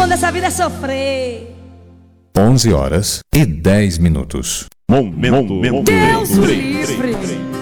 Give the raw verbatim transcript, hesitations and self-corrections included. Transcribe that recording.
bom dessa vida é sofrer. onze horas e dez minutos. Momento, momento Deus o três. livre.